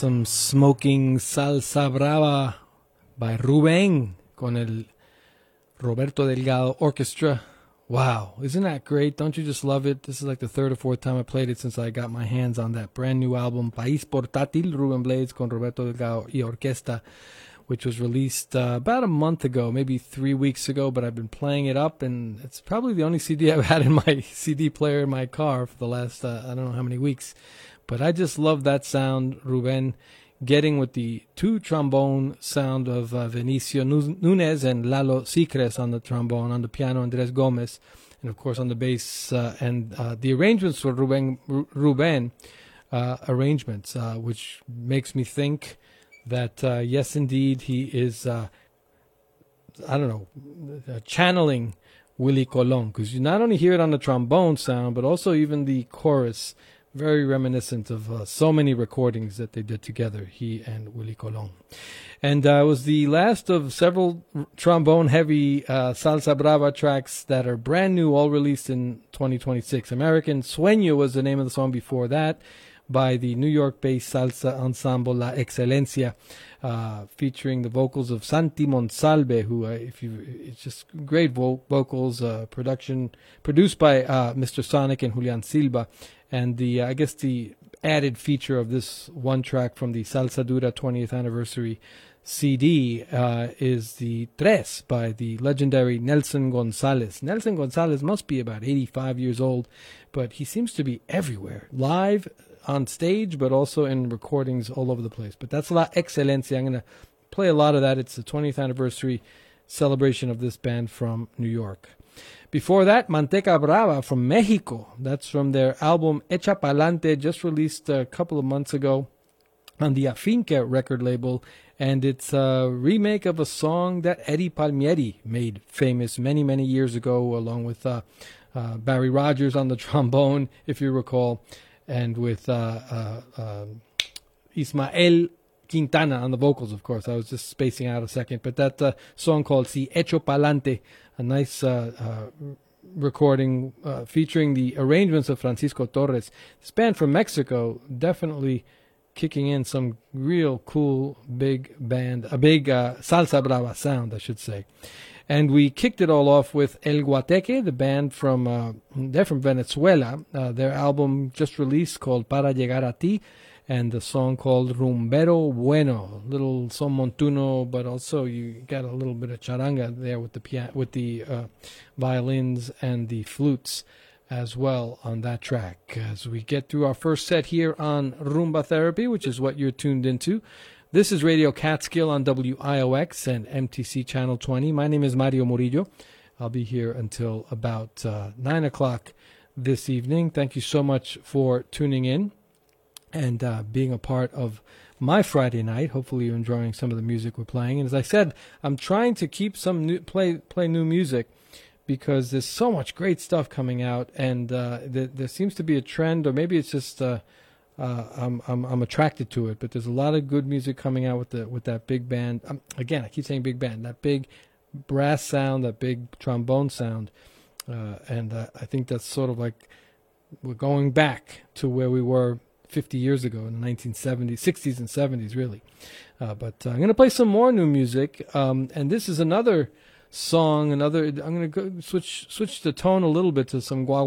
some smoking salsa brava by Rubén con el Roberto Delgado Orchestra. Wow, isn't that great? Don't you just love it? This is like the third or fourth time I played it since I got my hands on that brand new album, País Portátil, Rubén Blades con Roberto Delgado y Orquesta, which was released about a month ago, maybe 3 weeks ago, but I've been playing it up, and it's probably the only CD I've had in my CD player in my car for the last, I don't know how many weeks. But I just love that sound, Ruben, getting with the two trombone sound of Vinicio Nunes and Lalo Sicres on the trombone, on the piano, Andres Gomez, and of course on the bass, and the arrangements were Ruben arrangements, which makes me think that, yes, indeed, he is, channeling Willie Colon, because you not only hear it on the trombone sound, but also even the chorus, very reminiscent of so many recordings that they did together, he and Willie Colon. And it was the last of several trombone-heavy Salsa Brava tracks that are brand new, all released in 2026. American Sueño was the name of the song before that, by the New York-based salsa ensemble La Excelencia, featuring the vocals of Santi Monsalve, who, it's just great vocals, produced by Mr. Sonic and Julian Silva, and the added feature of this one track from the Salsa Dura 20th anniversary CD is the Tres by the legendary Nelson Gonzalez. Nelson Gonzalez must be about 85 years old, but he seems to be everywhere, live, on stage, but also in recordings all over the place. But that's La Excelencia. I'm going to play a lot of that. It's the 20th anniversary celebration of this band from New York. Before that, Manteca Brava from Mexico. That's from their album Echa Pa'lante, just released a couple of months ago on the Afinca record label. And it's a remake of a song that Eddie Palmieri made famous many, many years ago, along with Barry Rogers on the trombone, if you recall, and with Ismael Quintana on the vocals, of course. I was just spacing out a second. But that song called Si Echo Pa'lante, a nice recording featuring the arrangements of Francisco Torres. This band from Mexico, definitely kicking in some real cool big salsa brava sound, I should say. And we kicked it all off with El Guateque, the band they're from Venezuela. Their album just released called Para Llegar a Ti, and the song called Rumbero Bueno, little son montuno, but also you got a little bit of charanga there with the violins and the flutes as well on that track. As we get through our first set here on Rumba Therapy, which is what you're tuned into. This is Radio Catskill on WIOX and MTC Channel 20. My name is Mario Murillo. I'll be here until about 9 o'clock this evening. Thank you so much for tuning in and being a part of my Friday night. Hopefully you're enjoying some of the music we're playing. And as I said, I'm trying to keep some play new music, because there's so much great stuff coming out, and there seems to be a trend, or maybe it's just I'm attracted to it. But there's a lot of good music coming out with that big band. Again, I keep saying big band, that big brass sound, that big trombone sound, and I think that's sort of like we're going back to where we were 50 years ago in the 1970s, 60s, and 70s, really. But I'm going to play some more new music, and this is another song. I'm going to switch the tone a little bit to some